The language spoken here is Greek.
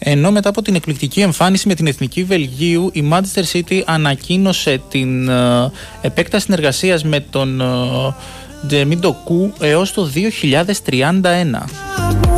Ενώ μετά από την εκπληκτική εμφάνιση με την Εθνική Βελγίου, η Manchester City ανακοίνωσε την επέκταση συνεργασίας με τον Τζεμίντο Κου έως το 2031.